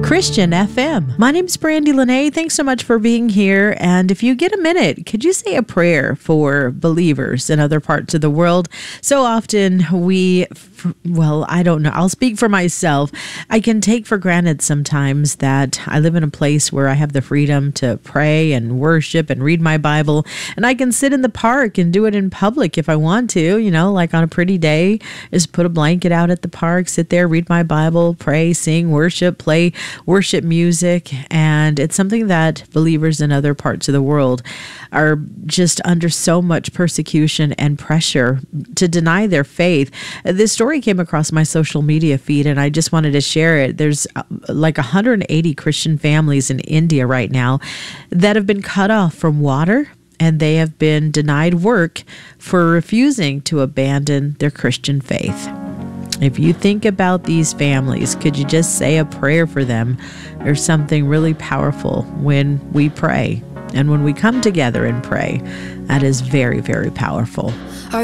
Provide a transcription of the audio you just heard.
Christian FM. My name's Brandy Lene. Thanks so much for being here. And if you get a minute, could you say a prayer for believers in other parts of the world? So often I don't know. I'll speak for myself. I can take for granted sometimes that I live in a place where I have the freedom to pray and worship and read my Bible. And I can sit in the park and do it in public if I want to, like on a pretty day, just put a blanket out at the park, sit there, read my Bible, pray, sing, worship, play worship music. And it's something that believers in other parts of the world are just under so much persecution and pressure to deny their faith. This story came across my social media feed and I just wanted to share it. There's like 180 Christian families in India right now that have been cut off from water, and they have been denied work for refusing to abandon their Christian faith. If you think about these families, could you just say a prayer for them? There's something really powerful when we pray, and when we come together and pray, that is very, very powerful.